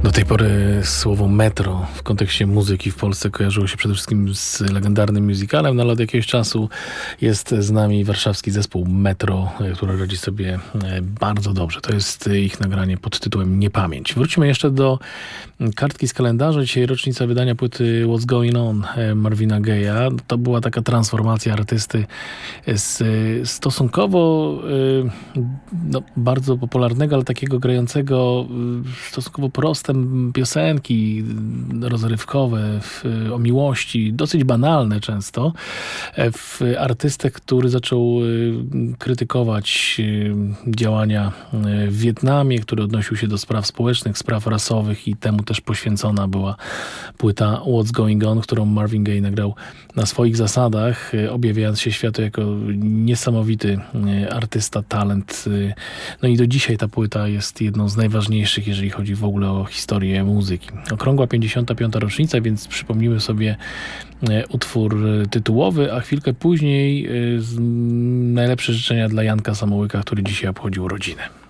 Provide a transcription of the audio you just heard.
Do tej pory słowo metro w kontekście muzyki w Polsce kojarzyło się przede wszystkim z legendarnym musicalem, no ale od jakiegoś czasu jest z nami warszawski zespół Metro, który radzi sobie bardzo dobrze. To jest ich nagranie pod tytułem Niepamięć. Wróćmy jeszcze do kartki z kalendarza. Dzisiaj rocznica wydania płyty What's Going On Marvina Gaye'a. To była taka transformacja artysty z stosunkowo bardzo popularnego, ale takiego grającego stosunkowo proste piosenki rozrywkowe o miłości, dosyć banalne często, w artystę, który zaczął krytykować działania w Wietnamie, który odnosił się do spraw społecznych, spraw rasowych i temu też poświęcona była płyta What's Going On, którą Marvin Gaye nagrał na swoich zasadach, objawiając się światu jako niesamowity artysta, talent. No i do dzisiaj ta płyta jest jedną z najważniejszych, jeżeli chodzi w ogóle o historię muzyki. Okrągła 55. rocznica, więc przypomnimy sobie utwór tytułowy, a chwilkę później najlepsze życzenia dla Janka Samołyka, który dzisiaj obchodził urodziny.